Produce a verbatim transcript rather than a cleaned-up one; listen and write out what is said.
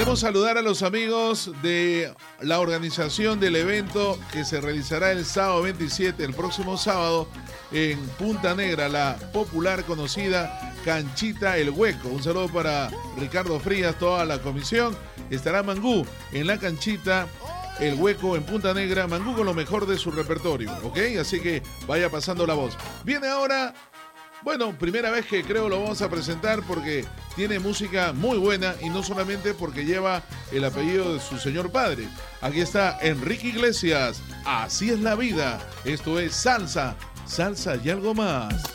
Queremos saludar a los amigos de la organización del evento que se realizará el sábado veintisiete, el próximo sábado, en Punta Negra, la popular conocida Canchita El Hueco. Un saludo para Ricardo Frías, toda la comisión. Estará Mangú en la Canchita El Hueco en Punta Negra. Mangú con lo mejor de su repertorio, ¿ok? Así que vaya pasando la voz. Viene ahora... Bueno, primera vez que creo lo vamos a presentar porque tiene música muy buena y no solamente porque lleva el apellido de su señor padre. Aquí está Enrique Iglesias, Así es la vida. Esto es salsa, salsa y algo más.